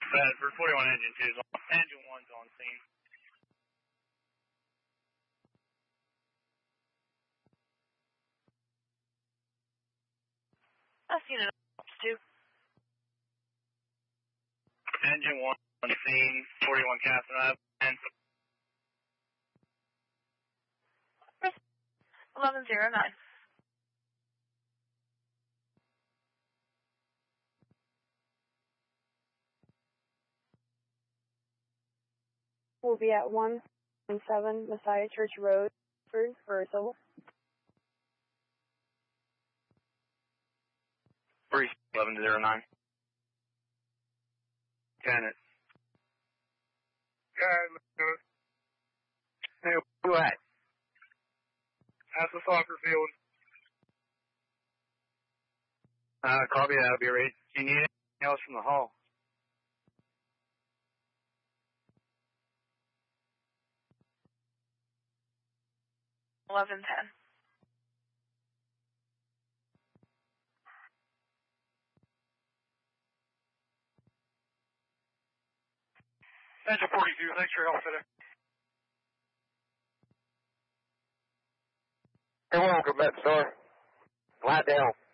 For 41 engine 2's on. Engine 1's on scene. I've seen it too. Engine 1 on scene, 41 Catherine Ave. 1109. We'll be at 117 Messiah Church Road for a civil. 1109. Janet. Hey, who at? That's the soccer field. Copy that. I'll be ready. Do you need anything else from the hall? $11.10. Engine 42, thanks for your help today. Hey, welcome back, sir. Lie down.